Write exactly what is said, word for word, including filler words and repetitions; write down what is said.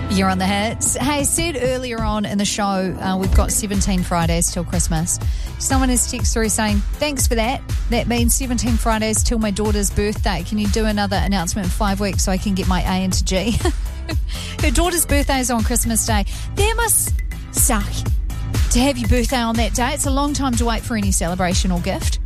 You're on the hits. Hey, I said earlier on in the show, uh, we've got seventeen Fridays till Christmas. Someone has texted through saying, thanks for that. That means seventeen Fridays till my daughter's birthday. Can you do another announcement in five weeks so I can get my A into G? Her daughter's birthday is on Christmas Day. That must suck to have your birthday on that day. It's a long time to wait for any celebration or gift.